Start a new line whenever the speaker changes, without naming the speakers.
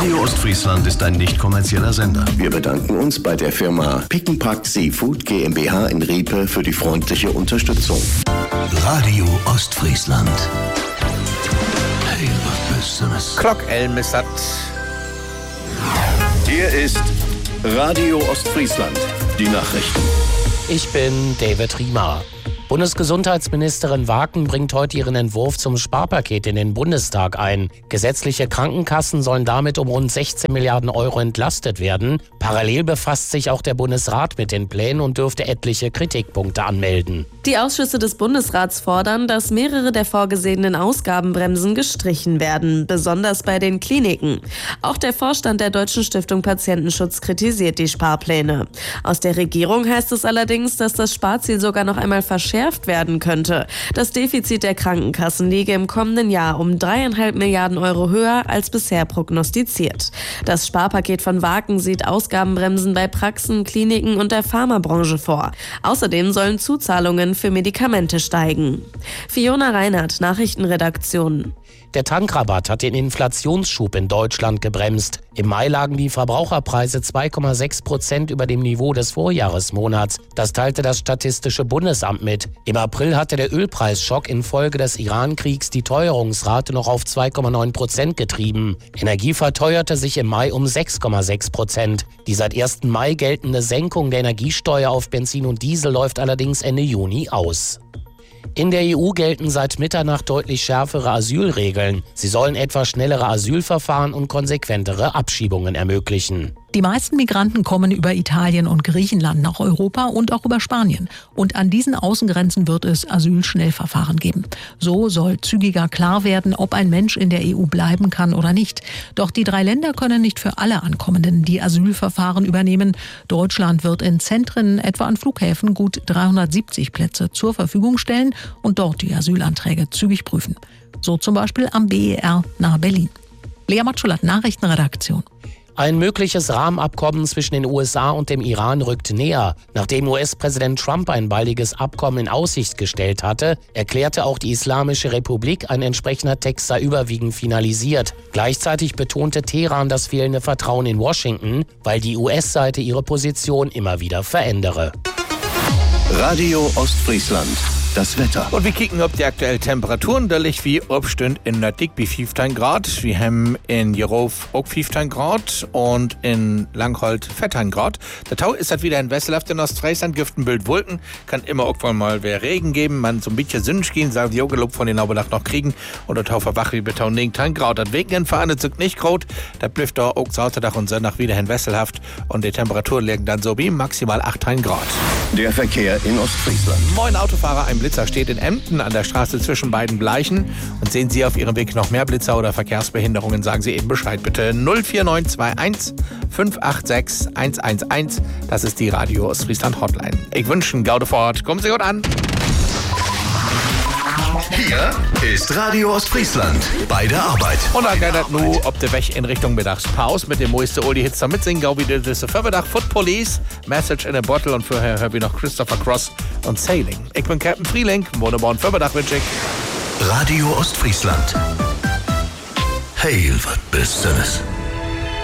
Radio Ostfriesland ist ein nicht kommerzieller Sender.
Wir bedanken uns bei der Firma Pick-n-Pack Seafood GmbH in Riepe für die freundliche Unterstützung.
Radio Ostfriesland. Hey, was bist du das?
Klockelm ist das.
Hier ist Radio Ostfriesland. Die Nachrichten.
Ich bin David Riemer. Bundesgesundheitsministerin Waken bringt heute ihren Entwurf zum Sparpaket in den Bundestag ein. Gesetzliche Krankenkassen sollen damit um rund 16 Milliarden Euro entlastet werden. Parallel befasst sich auch der Bundesrat mit den Plänen und dürfte etliche Kritikpunkte anmelden.
Die Ausschüsse des Bundesrats fordern, dass mehrere der vorgesehenen Ausgabenbremsen gestrichen werden, besonders bei den Kliniken. Auch der Vorstand der Deutschen Stiftung Patientenschutz kritisiert die Sparpläne. Aus der Regierung heißt es allerdings, dass das Sparziel sogar noch einmal verschärft werden könnte. Das Defizit der Krankenkassen liege im kommenden Jahr um 3,5 Milliarden Euro höher als bisher prognostiziert. Das Sparpaket von Waken sieht Ausgabenbremsen bei Praxen, Kliniken und der Pharmabranche vor. Außerdem sollen Zuzahlungen für Medikamente steigen. Fiona Reinhardt, Nachrichtenredaktion.
Der Tankrabatt hat den Inflationsschub in Deutschland gebremst. Im Mai lagen die Verbraucherpreise 2,6% über dem Niveau des Vorjahresmonats. Das teilte das Statistische Bundesamt mit. Im April hatte der Ölpreisschock infolge des Iran-Kriegs die Teuerungsrate noch auf 2,9% getrieben. Energie verteuerte sich im Mai um 6,6%. Die seit 1. Mai geltende Senkung der Energiesteuer auf Benzin und Diesel läuft allerdings Ende Juni aus. In der EU gelten seit Mitternacht deutlich schärfere Asylregeln. Sie sollen etwa schnellere Asylverfahren und konsequentere Abschiebungen ermöglichen.
Die meisten Migranten kommen über Italien und Griechenland nach Europa und auch über Spanien. Und an diesen Außengrenzen wird es Asylschnellverfahren geben. So soll zügiger klar werden, ob ein Mensch in der EU bleiben kann oder nicht. Doch die 3 Länder können nicht für alle Ankommenden die Asylverfahren übernehmen. Deutschland wird in Zentren, etwa an Flughäfen, gut 370 Plätze zur Verfügung stellen und dort die Asylanträge zügig prüfen. So zum Beispiel am BER nahe Berlin. Lea Matschulat, Nachrichtenredaktion.
Ein mögliches Rahmenabkommen zwischen den USA und dem Iran rückt näher. Nachdem US-Präsident Trump ein baldiges Abkommen in Aussicht gestellt hatte, erklärte auch die Islamische Republik, ein entsprechender Text sei überwiegend finalisiert. Gleichzeitig betonte Teheran das fehlende Vertrauen in Washington, weil die US-Seite ihre Position immer wieder verändere.
Radio Ostfriesland. Das Wetter.
Und wir kicken auf die aktuellen Temperaturen. Da liegt wie Obstund in Nördlich bei 15 Grad. Wir haben in Jerof auch 15 Grad und in Langholt 14 Grad. Der Tau ist halt wieder in Wesselhaft in Ostfriesland, Giftenbild Wolken. Kann immer irgendwann mal wieder Regen geben. Man so ein bisschen Sünsch gehen, soll die Ogelob von den Nauberdach noch kriegen. Und der Tau verwacht wie Betau 19 Grad. Das Wegen verhandelt sich nicht Grad. Da blüfft da auch Sauterdach und Sonntag wieder in Wesselhaft. Und die Temperaturen liegen dann so wie maximal 18 Grad.
Der Verkehr in Ostfriesland.
Moin Autofahrer, ein Blitzer steht in Emden an der Straße zwischen beiden Bleichen. Und sehen Sie auf Ihrem Weg noch mehr Blitzer oder Verkehrsbehinderungen, sagen Sie eben Bescheid bitte. 04921 586 111. Das ist die Radio Ostfriesland Hotline. Ich wünsche Ihnen Gaude fort. Kommen Sie gut an.
Hier ist Radio Ostfriesland bei der Arbeit.
Und dann geht das nur ob der Weg in Richtung Mittagspause mit dem neuesten Oldie-Hits da mitsingen. Gau wieder diese Vormittag Foot Police, Message in a Bottle und vorher hören wir noch Christopher Cross und Sailing. Ich bin Captain Frieling, wunderbaren Vormittag wünsche ich.
Radio Ostfriesland. Hey, was bist du das?